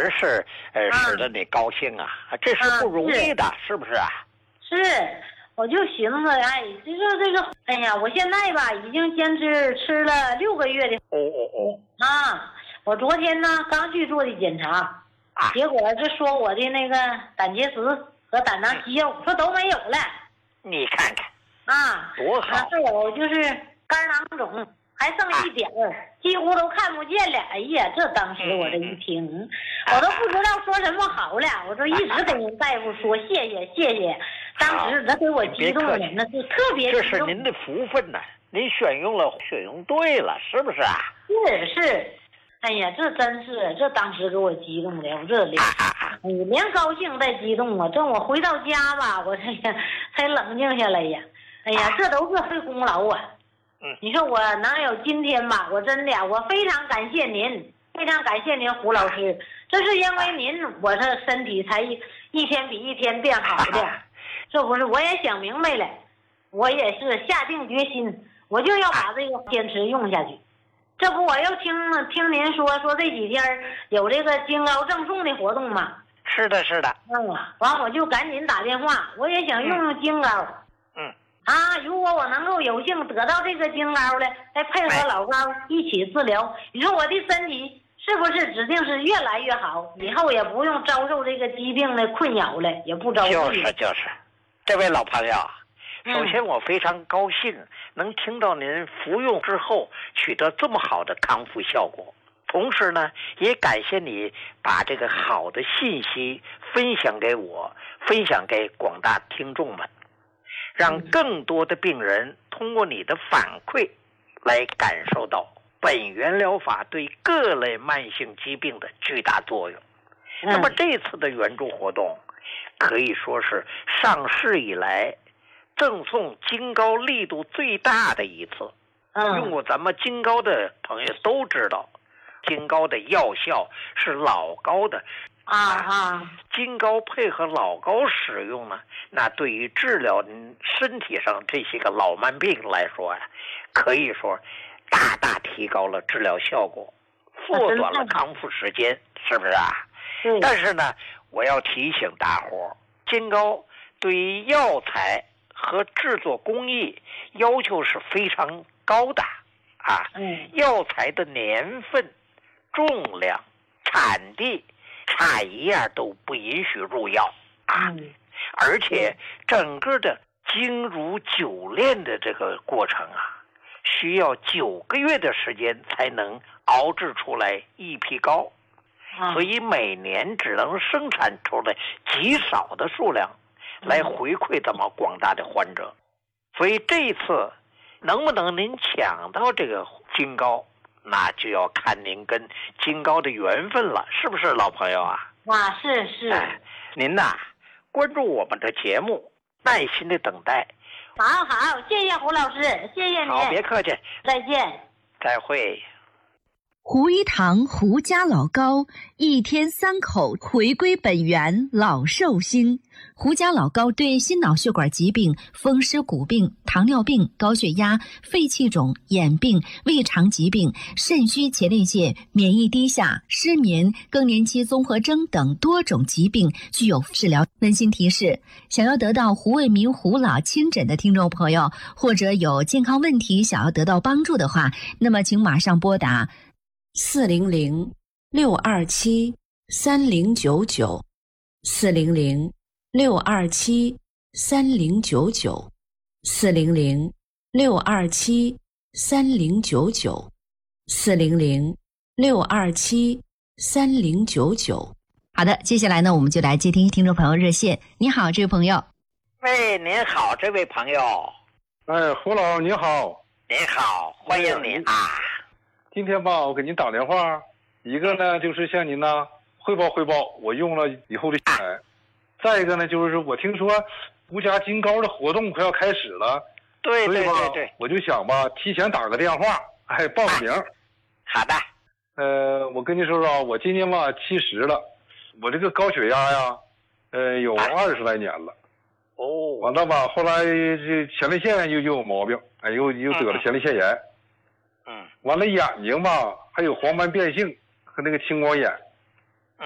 实是使得你高兴啊，这是不容易的，是不是啊？ 是，我就寻思，哎，这个，哎呀，我现在吧已经坚持吃了6个月的。我昨天呢刚去做的检查，结果这说我的那个胆结石和胆囊息肉说都没有了。 你看看多好。 还有就是肝囊肿还剩一点儿，几乎都看不见了。哎呀，这当时我这一听，我都不知道说什么好了，我就一直跟人大夫说谢谢。当时那给我激动的，那是特别激动。 这是您的福分呐，您选用对了，是不是啊？ 是。哎呀，这真是，这当时给我激动的，我这连高兴带激动啊！这我回到家吧，我这个才冷静下来呀。哎呀，这都是费功劳啊！你说我能有今天吧？我真的，我非常感谢您，非常感谢您胡老师。这是因为您，我这身体才一天比一天变好的。这不是，我也想明白了，我也是下定决心，我就要把这个坚持用下去。这不，我又听您说这几天有这个金高赠送的活动嘛？ 是的。 完我就赶紧打电话，我也想用金高。如果我能够有幸得到这个金高了，再配合老高一起治疗，你说我的身体是不是指定是越来越好？以后也不用遭受这个疾病的困扰了，也不遭受。 就是，这位老朋友。首先我非常高兴能听到您服用之后取得这么好的康复效果，同时呢也感谢你把这个好的信息分享给我，分享给广大听众们，让更多的病人通过你的反馈来感受到本源疗法对各类慢性疾病的巨大作用。那么这次的援助活动可以说是上市以来赠送金高力度最大的一次。用过咱们金高的朋友都知道，金高的药效是老高的金高配合老高使用呢，那对于治疗身体上这些个老慢病来说可以说大大提高了治疗效果，缩短了康复时间，是不是啊？但是呢，我要提醒大伙，金高对于药材和制作工艺要求是非常高的药材的年份、重量、产地差一样都不允许入药而且整个的精如久炼的这个过程需要9个月的时间才能熬制出来一批膏，所以每年只能生产出来极少的数量来回馈咱们广大的患者。所以这一次能不能您抢到这个金高，那就要看您跟金高的缘分了，是不是老朋友啊？ 是。 您关注我们的节目，耐心的等待。 好，谢谢胡老师，谢谢您。 好，别客气。 再见。 再会。 胡一堂胡家老高，一天3口回归本源，老寿星。胡家老高对心脑血管疾病、风湿骨病、糖尿病、高血压、肺气肿、眼病、胃肠疾病、肾虚前列腺、免疫低下、失眠、更年期综合征等多种疾病具有治疗。温馨提示：想要得到胡卫民胡老亲诊的听众朋友，或者有健康问题想要得到帮助的话，那么请马上拨打400-627-3099，400-627-3099，400-627-3099。好的，接下来呢，我们就来接听听众朋友热线。你好，这位朋友。 喂，您好，这位朋友。 胡老你好。 您好，欢迎您今天吧，我给您打电话，一个呢就是向您汇报我用了以后的再一个呢就是我听说胡家金高的活动快要开始了， 对， 我就想提前打个电话，报个名。 好的。 我跟您说说，我今年70了，我这个高血压有20来年了。完了后来这前列腺又有毛病，又得了前列腺炎。完了眼睛还有黄斑变性和那个青光眼。